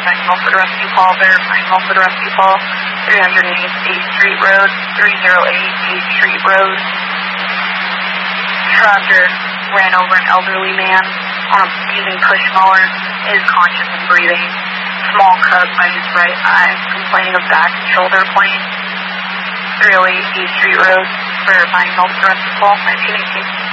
verifying Milford Rescue Call, verifying Milford Rescue Call, 308 8th Street Road, 308 8th Street Road. Tractor ran over an elderly man using push mower, is conscious and breathing. Small cut by his right eye, complaining of back and shoulder pain. 308 8th Street Road, verifying Milford Rescue Call, 1918.